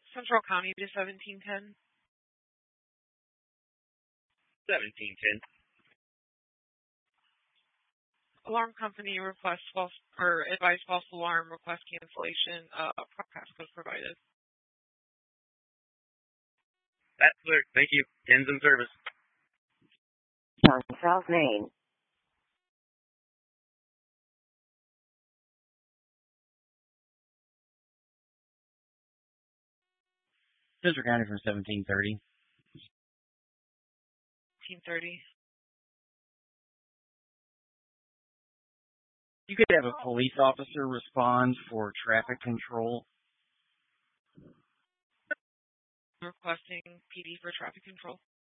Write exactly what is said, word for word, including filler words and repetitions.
Central County to seventeen ten. seventeen ten. Alarm company request false or advise false alarm request cancellation. Uh, passcode provided. That's clear. Thank you. Ends in service. On South Main. Central County from seventeen thirty. seventeen thirty. You could have a police officer respond for traffic control. Requesting P D for traffic control.